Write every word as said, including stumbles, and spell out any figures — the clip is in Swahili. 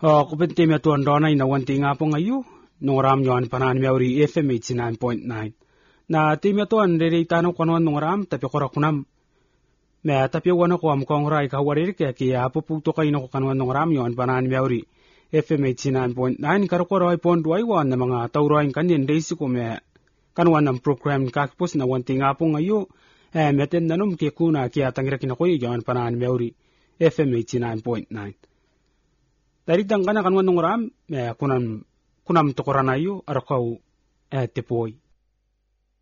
O kupente me tuan dona ina wanti nga po ngayo nongram yon panan meuri F M eighty-nine point nine. Na ti me tuan dere itano konon nongram tapi kora kunam. Me tapi wana ko am kongra ka warir ke ki apo puto kay no kanon nongram yon panan meuri F M eighty-nine point nine karo ko roi pon duai wan na mga tauroin kanin deisi ko me kanwan ng program kakpos na wanti nga po ngayo eh meten nanum ke kuna ki atangira kinakoy yon panan meuri F M eighty-nine point nine. Dari tang kana kanwan nongram me kunam kunam to koranayo arakaw eh tepoy